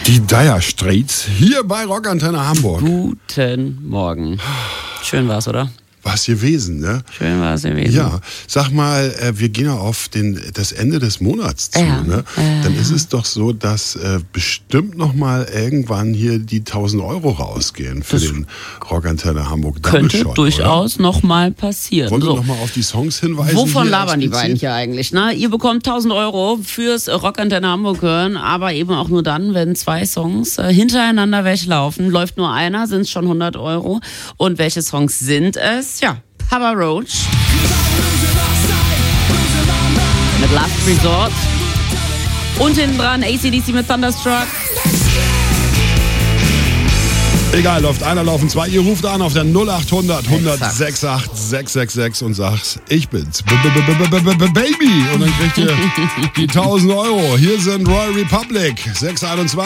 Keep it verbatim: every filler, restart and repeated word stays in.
Die Dire Straits hier bei Rockantenne Hamburg. Guten Morgen. Schön war's, oder? Was gewesen, ne? Schön war es gewesen. Ja, sag mal, äh, wir gehen ja auf den, das Ende des Monats zu, Ja. ne? Äh. Dann ist es doch so, dass äh, bestimmt noch mal irgendwann hier die tausend Euro rausgehen für Das den Rockantenne Hamburg Double Könnte Shot, durchaus noch mal passieren. Wollen wir So. noch mal auf die Songs hinweisen? Wovon hier labern die explizit? beiden hier eigentlich? Ne? Ihr bekommt tausend Euro fürs Rockantenne Hamburg hören, aber eben auch nur dann, wenn zwei Songs äh, hintereinander weglaufen. Läuft nur einer, sind es schon hundert Euro. Und welche Songs sind es? Ja, Papa Roach mit Last Resort und hinten dran A C D C mit Thunderstruck. Egal, läuft einer, laufen zwei. Ihr ruft an auf der null acht hundert hundertsechs acht sechs sechs sechs und sagt, ich bin's, B -b -b -b -b -b Baby. Und dann kriegt ihr die tausend Euro. Hier sind Royal Republic, sechs einundzwanzig.